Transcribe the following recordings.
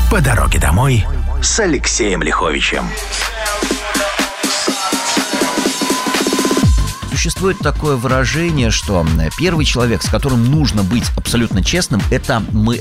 По дороге домой с Алексеем Лиховичем. Существует такое выражение, что первый человек, с которым нужно быть абсолютно честным, это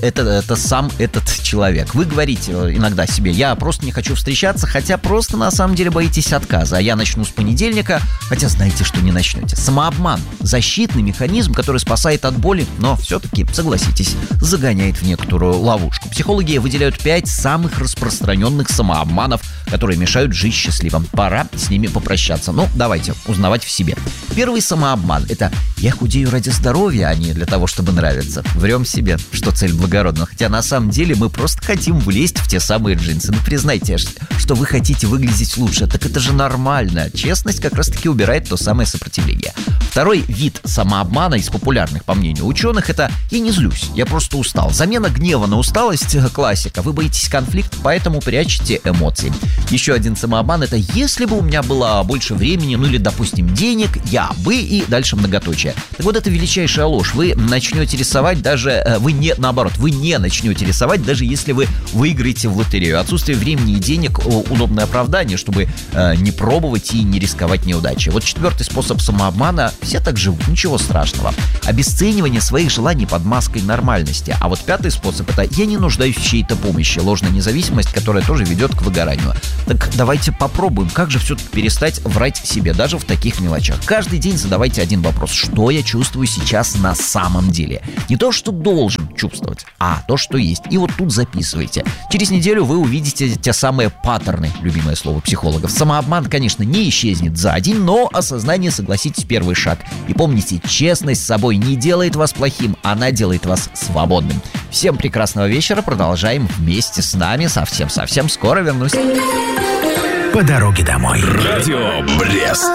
сам этот человек. Вы говорите иногда себе: я просто не хочу встречаться, хотя просто на самом деле боитесь отказа. А я начну с понедельника, хотя знаете, что не начнете. Самообман – защитный механизм, который спасает от боли, но все-таки, согласитесь, загоняет в некоторую ловушку. Психологи выделяют 5 самых распространенных самообманов, которые мешают жить счастливым. Пора с ними попрощаться. Ну, давайте узнавать в себе. Первый самообман – это «я худею ради здоровья, а не для того, чтобы нравиться». Врем себе, что цель благородна. Хотя на самом деле мы просто хотим влезть в те самые джинсы. Ну, признайте, что вы хотите выглядеть лучше. Так это же нормально. Честность как раз-таки убирает то самое сопротивление. Второй вид самообмана из популярных, по мнению ученых, это «я не злюсь, я просто устал». Замена гнева на усталость – классика. Вы боитесь конфликт, поэтому прячете эмоции. Еще один самообман – это «если бы у меня было больше времени, ну или, допустим, денег, я бы…» и дальше многоточие. Так вот, это величайшая ложь. Вы начнете рисовать даже… вы не начнете рисовать, даже если вы выиграете в лотерею. Отсутствие времени и денег – удобное оправдание, чтобы не пробовать и не рисковать неудачей. Вот четвертый способ самообмана – все так живут, ничего страшного. Обесценивание своих желаний под маской нормальности. А вот пятый способ – это «я не нуждаюсь в чьей-то помощи». Ложная независимость, которая тоже ведет к выгоранию. Так давайте попробуем, как же все-таки перестать врать себе, даже в таких мелочах. Каждый день задавайте один вопрос: что я чувствую сейчас на самом деле? Не то, что должен чувствовать, а то, что есть. И вот тут записывайте. Через неделю вы увидите те самые паттерны, любимое слово психологов. Самообман, конечно, не исчезнет за день, но осознание, согласитесь, первый шаг. И помните, честность с собой не делает вас плохим, она делает вас свободным. Всем прекрасного вечера, продолжаем вместе с нами. Совсем-совсем скоро вернусь. По дороге домой. Радио Брест.